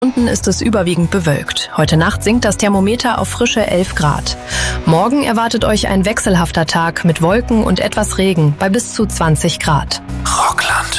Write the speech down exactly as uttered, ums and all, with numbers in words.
Stunden ist es überwiegend bewölkt. Heute Nacht sinkt das Thermometer auf frische elf Grad. Morgen erwartet euch ein wechselhafter Tag mit Wolken und etwas Regen bei bis zu zwanzig Grad. Rockland.